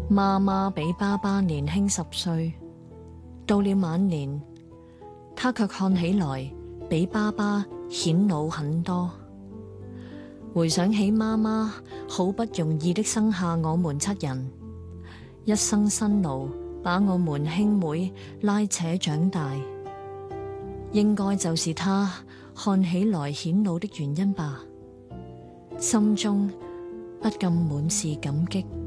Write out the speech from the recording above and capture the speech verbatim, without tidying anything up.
媽媽比爸爸年輕十歲，到了晚年，她卻看起來比爸爸顯老很多。回想起媽媽好不容易的生下我們七人，一生辛勞把我們兄妹拉扯長大，應該就是她看起來顯老的原因吧。心中不禁滿是感激。